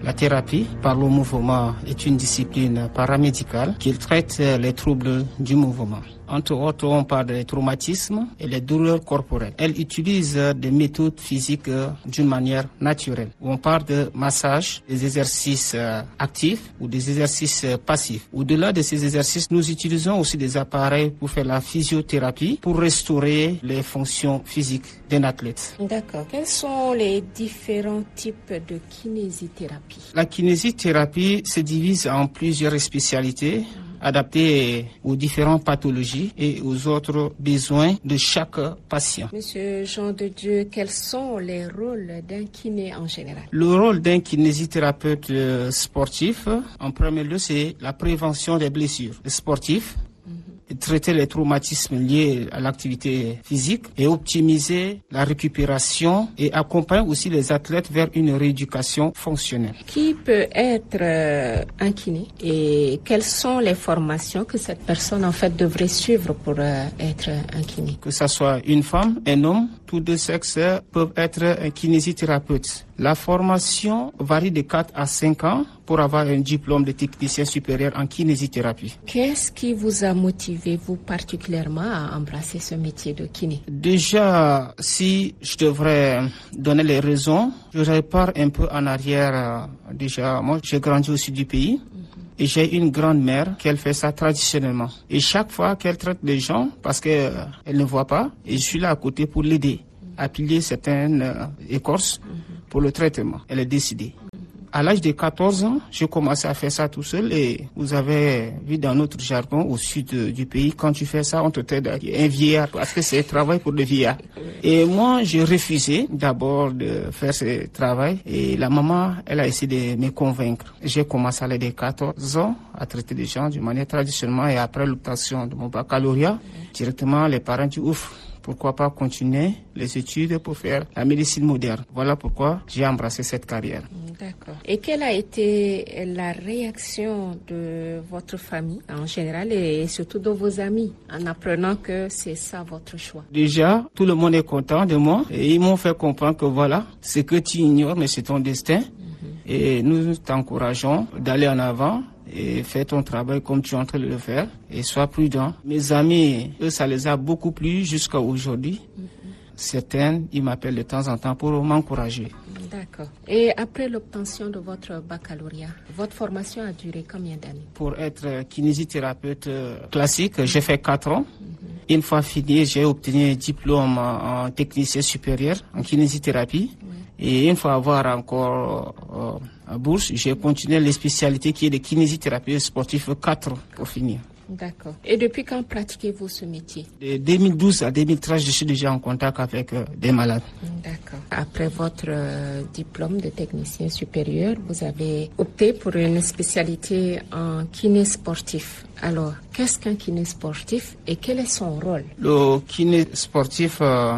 La thérapie par le mouvement est une discipline paramédicale qui traite les troubles du mouvement. Entre autres, on parle des traumatismes et les douleurs corporelles. Elle utilise des méthodes physiques d'une manière naturelle. On parle de massage, des exercices actifs ou des exercices passifs. Au-delà de ces exercices, nous utilisons aussi des appareils pour faire la physiothérapie, pour restaurer les fonctions physiques d'un athlète. D'accord. Quels sont les différents types de kinésithérapie? La kinésithérapie se divise en plusieurs spécialités adaptées aux différentes pathologies et aux autres besoins de chaque patient. Monsieur Jean de Dieu, quels sont les rôles d'un kiné en général? Le rôle d'un kinésithérapeute sportif, en premier lieu, c'est la prévention des blessures sportives, traiter les traumatismes liés à l'activité physique et optimiser la récupération et accompagner aussi les athlètes vers une rééducation fonctionnelle. Qui peut être un kiné et quelles sont les formations que cette personne en fait devrait suivre pour être un kiné? Que ce soit une femme, un homme, tous deux sexes peuvent être un kinésithérapeute. La formation varie de 4 à 5 ans pour avoir un diplôme de technicien supérieur en kinésithérapie. Qu'est-ce qui vous a motivé, vous particulièrement, à embrasser ce métier de kiné? Déjà, si je devrais donner les raisons, je repars un peu en arrière. Déjà, moi, j'ai grandi au sud du pays. Et j'ai une grand-mère qui fait ça traditionnellement. Et chaque fois qu'elle traite les gens, parce qu'elle ne voit pas, et je suis là à côté pour l'aider à piller certaines écorces pour le traitement. Elle est décidée. À l'âge de 14 ans, j'ai commencé à faire ça tout seul et vous avez vu dans notre jargon au sud du pays, quand tu fais ça, on te traite un vieillard parce que c'est un travail pour le vieillard. Et moi, j'ai refusé d'abord de faire ce travail et la maman, elle a essayé de me convaincre. J'ai commencé à l'âge de 14 ans à traiter des gens d'une manière traditionnellement et après l'obtention de mon baccalauréat, directement les parents disent ouf. Pourquoi pas continuer les études pour faire la médecine moderne? Voilà pourquoi j'ai embrassé cette carrière. D'accord. Et quelle a été la réaction de votre famille en général et surtout de vos amis en apprenant que c'est ça votre choix? Déjà, tout le monde est content de moi et ils m'ont fait comprendre que voilà, ce que tu ignores, mais c'est ton destin. Et nous t'encourageons d'aller en avant et fais ton travail comme tu es en train de le faire et sois prudent. Mes amis, eux, ça les a beaucoup plu jusqu'à aujourd'hui. Certains, ils m'appellent de temps en temps pour m'encourager. D'accord. Et après l'obtention de votre baccalauréat, votre formation a duré combien d'années? Pour être kinésithérapeute classique, j'ai fait 4 ans. Une fois fini, j'ai obtenu un diplôme en technicien supérieur en kinésithérapie. Et une fois avoir encore à bourse, j'ai continué les spécialités qui est de kinésithérapie sportive 4 pour finir. D'accord. Et depuis quand pratiquez-vous ce métier? De 2012 à 2013, je suis déjà en contact avec des malades. D'accord. Après votre diplôme de technicien supérieur, vous avez opté pour une spécialité en kiné sportif. Alors, qu'est-ce qu'un kiné sportif et quel est son rôle? Le kiné sportif,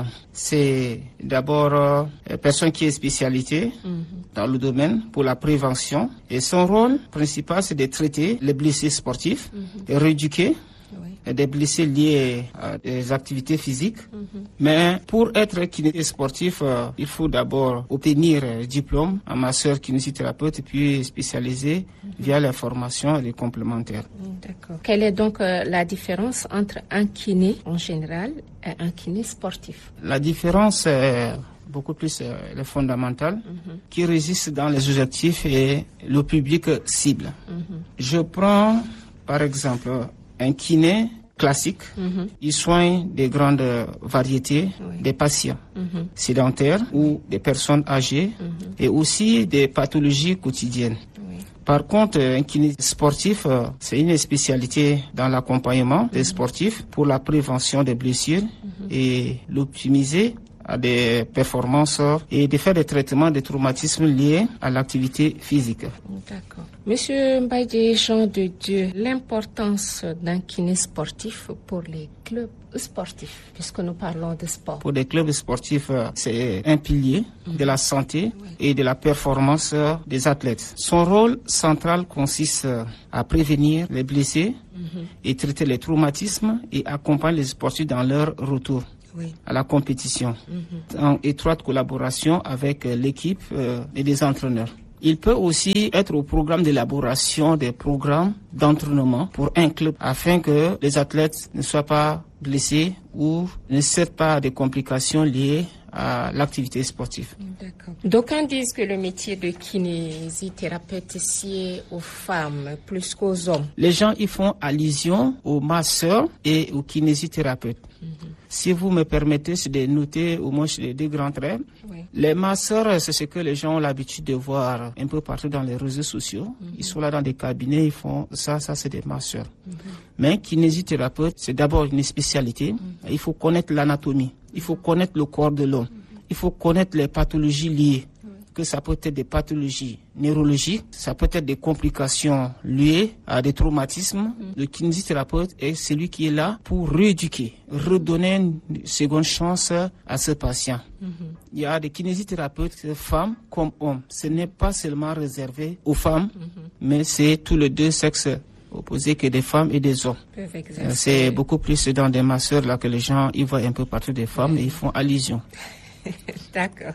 c'est d'abord une personne qui est spécialisée dans le domaine pour la prévention. Et son rôle principal, c'est de traiter les blessés sportifs, de rééduquer des blessés liés à des activités physiques. Mais pour être kiné sportif, il faut d'abord obtenir un diplôme en master kinésithérapeute puis spécialisé via la formation et les complémentaires. D'accord. Quelle est donc la différence entre un kiné en général et un kiné sportif? La différence est beaucoup plus fondamentale, qui résiste dans les objectifs et le public cible. Je prends par exemple un kiné classique, il soigne des grandes variétés des patients sédentaires ou des personnes âgées et aussi des pathologies quotidiennes. Par contre, un kiné sportif, c'est une spécialité dans l'accompagnement des sportifs pour la prévention des blessures et l'optimiser à des performances et de faire des traitements de traumatismes liés à l'activité physique. D'accord. Monsieur Mbaye Jean de Dieu, l'importance d'un kiné sportif pour les clubs sportifs, puisque nous parlons de sport. Pour des clubs sportifs, c'est un pilier de la santé et de la performance des athlètes. Son rôle central consiste à prévenir les blessés et traiter les traumatismes et accompagner les sportifs dans leur retour à la compétition, en étroite collaboration avec l'équipe et les entraîneurs. Il peut aussi être au programme d'élaboration des programmes d'entraînement pour un club afin que les athlètes ne soient pas blessés ou ne cèdent pas à des complications liées à l'activité sportive. D'accord. D'aucuns disent que le métier de kinésithérapeute sied aux femmes plus qu'aux hommes. Les gens y font allusion aux masseurs et aux kinésithérapeutes. Si vous me permettez, c'est de noter au moins les deux grands traits. Oui. Les masseurs, c'est ce que les gens ont l'habitude de voir un peu partout dans les réseaux sociaux. Ils sont là dans des cabinets, ils font ça c'est des masseurs. Mais kinésithérapeute, c'est d'abord une spécialité. Il faut connaître l'anatomie, il faut connaître le corps de l'homme, il faut connaître les pathologies liées. Que ça peut être des pathologies neurologiques, ça peut être des complications liées à des traumatismes. Le kinésithérapeute est celui qui est là pour rééduquer, redonner une seconde chance à ce patient. Il y a des kinésithérapeutes, femmes comme hommes. Ce n'est pas seulement réservé aux femmes, mais c'est tous les deux sexes opposés que des femmes et des hommes. C'est beaucoup plus dans des masseurs là que les gens y voient un peu partout des femmes et ils font allusion. D'accord.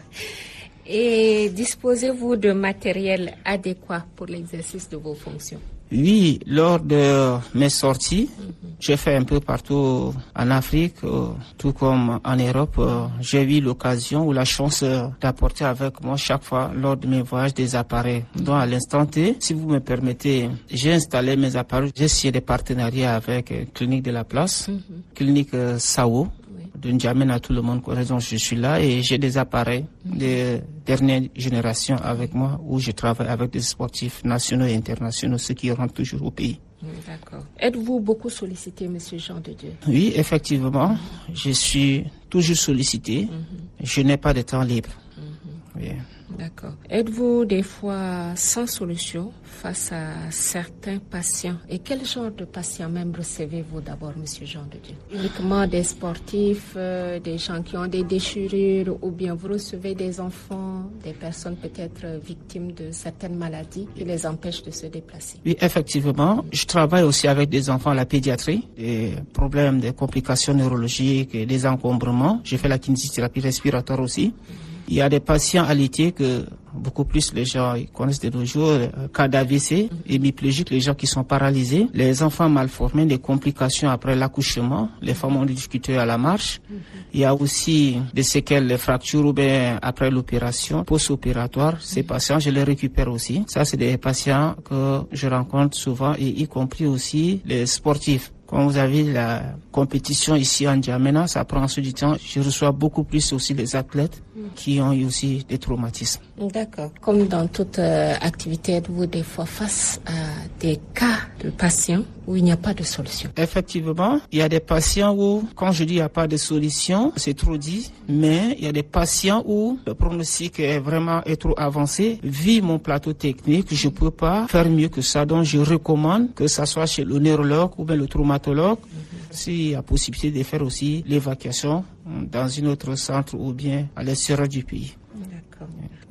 Et disposez-vous de matériel adéquat pour l'exercice de vos fonctions? Oui, lors de mes sorties, j'ai fait un peu partout en Afrique, tout comme en Europe. J'ai eu l'occasion ou la chance d'apporter avec moi chaque fois lors de mes voyages des appareils. Donc à l'instant T, si vous me permettez, j'ai installé mes appareils. J'ai signé des partenariats avec Clinique de la Place, Clinique Sao. De N'Djamena, tout le monde connaît, donc je suis là et j'ai des appareils de dernière génération avec moi où je travaille avec des sportifs nationaux et internationaux, ceux qui rentrent toujours au pays. D'accord. Êtes-vous beaucoup sollicité, Monsieur Jean de Dieu? Oui, effectivement, je suis toujours sollicité. Je n'ai pas de temps libre. Oui. D'accord. Êtes-vous des fois sans solution face à certains patients? Et quel genre de patients même recevez-vous d'abord, Monsieur Jean de Dieu? Uniquement des sportifs, des gens qui ont des déchirures, ou bien vous recevez des enfants, des personnes peut-être victimes de certaines maladies qui les empêchent de se déplacer? Oui, effectivement. Je travaille aussi avec des enfants à la pédiatrie, des problèmes, des complications neurologiques, des encombrements. Je fais la kinésithérapie respiratoire aussi. Il y a des patients allaités que beaucoup plus les gens ils connaissent de nos jours, cas d'AVC, hémiplégiques, les gens qui sont paralysés, les enfants mal formés, des complications après l'accouchement, les femmes ont des difficultés à la marche. Il y a aussi des séquelles, les fractures ou bien après l'opération, post-opératoire. Ces patients, je les récupère aussi. Ça, c'est des patients que je rencontre souvent et y compris aussi les sportifs. Quand vous avez la compétition ici en N'Djamena, ça prend ensuite du temps. Je reçois beaucoup plus aussi les athlètes qui ont eu aussi des traumatismes. D'accord. Comme dans toute activité, êtes-vous des fois face à des cas de patients où il n'y a pas de solution? Effectivement, il y a des patients où, quand je dis il n'y a pas de solution, c'est trop dit, mais il y a des patients où le pronostic est vraiment trop avancé. Vu mon plateau technique, je ne peux pas faire mieux que ça. Donc, je recommande que ça soit chez le neurologue ou bien le traumatologue. S'il y a possibilité de faire aussi l'évacuation dans un autre centre ou bien à l'extérieur du pays. D'accord.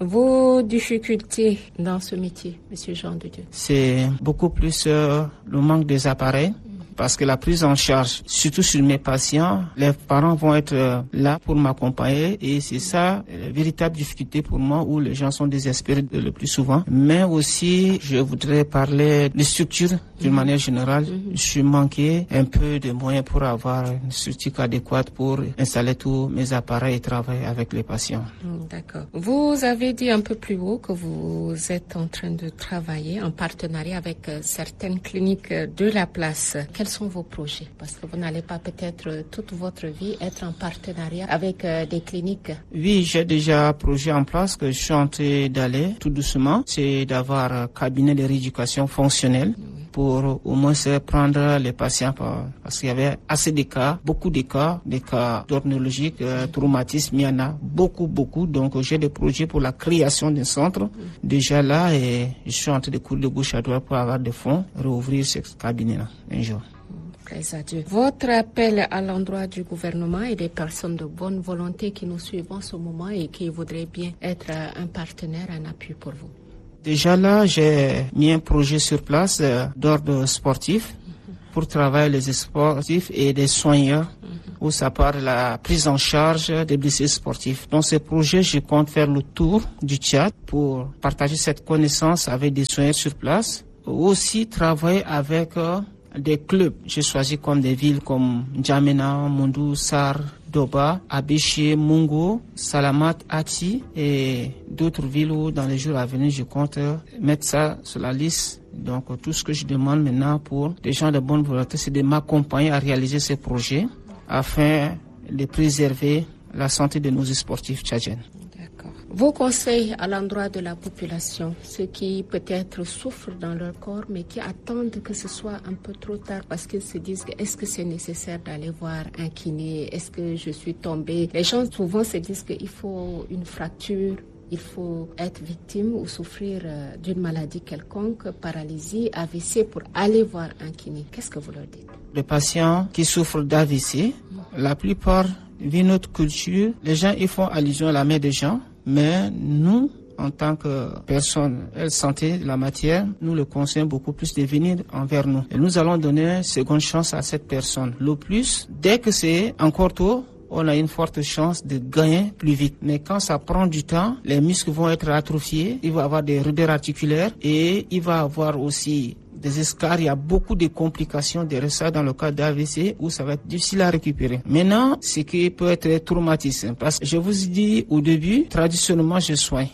Vos difficultés dans ce métier, Monsieur Jean de Dieu? C'est beaucoup plus le manque des appareils. Parce que la prise en charge, surtout sur mes patients, les parents vont être là pour m'accompagner et c'est ça la véritable difficulté pour moi où les gens sont désespérés le plus souvent. Mais aussi, je voudrais parler de structure d'une manière générale. Je suis manqué un peu de moyens pour avoir une structure adéquate pour installer tous mes appareils et travailler avec les patients. D'accord. Vous avez dit un peu plus haut que vous êtes en train de travailler en partenariat avec certaines cliniques de la place. Quels sont vos projets? Parce que vous n'allez pas peut-être toute votre vie être en partenariat avec des cliniques. Oui, j'ai déjà un projet en place que je suis en train d'aller tout doucement. C'est d'avoir un cabinet de rééducation fonctionnelle pour au moins prendre les patients parce qu'il y avait assez de cas, beaucoup de cas, des cas d'ordre neurologique, traumatisme, il y en a beaucoup. Donc j'ai des projets pour la création d'un centre déjà là et je suis en train de courir de gauche à droite pour avoir des fonds, réouvrir ce cabinet-là un jour. Votre appel à l'endroit du gouvernement et des personnes de bonne volonté qui nous suivent en ce moment et qui voudraient bien être un partenaire, un appui pour vous? Déjà là, j'ai mis un projet sur place d'ordre sportif pour travailler les sportifs et les soigneurs, où ça part de la prise en charge des blessés sportifs. Dans ce projet, je compte faire le tour du Tchad pour partager cette connaissance avec des soigneurs sur place. Aussi travailler avec des clubs. J'ai choisi comme des villes comme N'Djamena, Mondou, Sar, Doba, Abéché, Mungo, Salamat, Ati et d'autres villes où dans les jours à venir je compte mettre ça sur la liste. Donc tout ce que je demande maintenant pour les gens de bonne volonté, c'est de m'accompagner à réaliser ces projets afin de préserver la santé de nos sportifs tchadiens. Vos conseils à l'endroit de la population, ceux qui peut-être souffrent dans leur corps mais qui attendent que ce soit un peu trop tard parce qu'ils se disent est-ce que c'est nécessaire d'aller voir un kiné, est-ce que je suis tombée. Les gens souvent se disent qu'il faut une fracture, il faut être victime ou souffrir d'une maladie quelconque, paralysie, AVC pour aller voir un kiné. Qu'est-ce que vous leur dites? Les patients qui souffrent d'AVC, la plupart, vu notre culture, les gens ils font allusion à la mère des gens. Mais nous, en tant que personnes santé de la matière, nous le conseillons beaucoup plus de venir envers nous. Et nous allons donner une seconde chance à cette personne. Le plus, dès que c'est encore tôt, on a une forte chance de gagner plus vite. Mais quand ça prend du temps, les muscles vont être atrophiés, il va y avoir des raideurs articulaires et il va y avoir aussi des escarres. Il y a beaucoup de complications de ça dans le cas d'AVC où ça va être difficile à récupérer. Maintenant, ce qui peut être traumatisant, parce que je vous ai dit au début, traditionnellement, je soigne.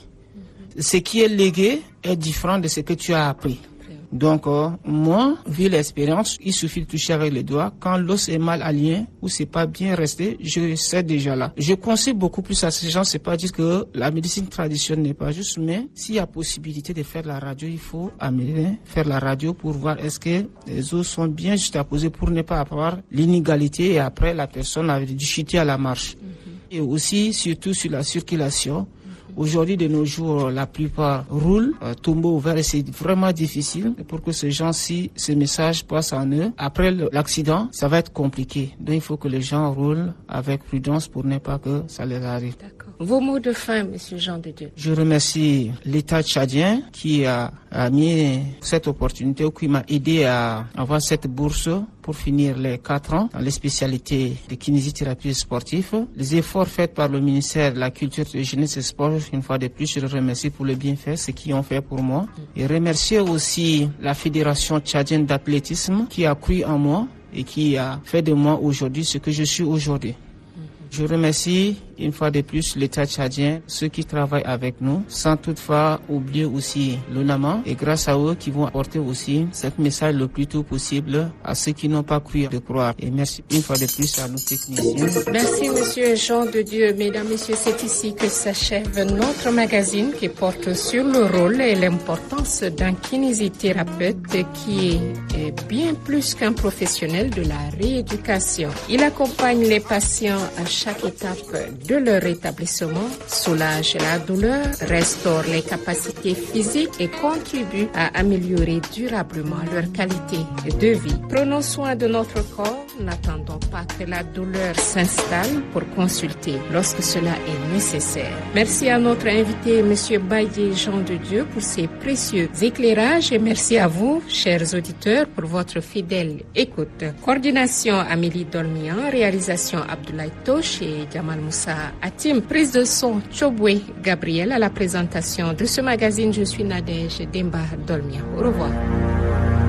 Ce qui est légué est différent de ce que tu as appris. Donc, moi, vu l'expérience, il suffit de toucher avec les doigts. Quand l'os est mal aligné ou c'est pas bien resté, je sais déjà là. Je conseille beaucoup plus à ces gens, c'est pas dire que la médecine traditionnelle n'est pas juste, mais s'il y a possibilité de faire la radio, il faut amener, faire la radio pour voir est-ce que les os sont bien juxtaposés pour ne pas avoir l'inégalité et après la personne a dû chuter à la marche. Et aussi, surtout sur la circulation. Aujourd'hui, de nos jours, la plupart roulent, tombeau ouvert, et c'est vraiment difficile pour que ces gens-ci, ces messages passent en eux. Après l'accident, ça va être compliqué. Donc, il faut que les gens roulent avec prudence pour ne pas que ça les arrive. D'accord. Vos mots de fin, Monsieur Jean de Dieu. Je remercie l'État tchadien qui a mis cette opportunité, ou qui m'a aidé à avoir cette bourse pour finir les 4 ans dans les spécialités de kinésithérapie sportive. Les efforts faits par le ministère de la Culture, de la Jeunesse et du Sport, une fois de plus, je le remercie pour le bienfait, ce qu'ils ont fait pour moi. Et remercier aussi la Fédération tchadienne d'athlétisme qui a cru en moi et qui a fait de moi aujourd'hui ce que je suis aujourd'hui. Je remercie une fois de plus l'État tchadien, ceux qui travaillent avec nous, sans toutefois oublier aussi l'UNAMA, et grâce à eux qui vont apporter aussi ce message le plus tôt possible à ceux qui n'ont pas cru de croire. Et merci une fois de plus à nos techniciens. Merci Monsieur Jean de Dieu. Mesdames, Messieurs, c'est ici que s'achève notre magazine qui porte sur le rôle et l'importance d'un kinésithérapeute qui est bien plus qu'un professionnel de la rééducation. Il accompagne les patients à chaque étape de leur rétablissement, soulage la douleur, restaure les capacités physiques et contribue à améliorer durablement leur qualité de vie. Prenons soin de notre corps, n'attendons pas que la douleur s'installe pour consulter lorsque cela est nécessaire. Merci à notre invité, Monsieur Baye Jean de Dieu, pour ses précieux éclairages et merci à vous, chers auditeurs, pour votre fidèle écoute. Coordination Amélie Dolmian, réalisation Abdoulaye Toche et Jamal Moussa Hatim, prise de son Chobwe Gabriel. À la présentation de ce magazine, je suis Nadège Demba Dolmian. Au revoir.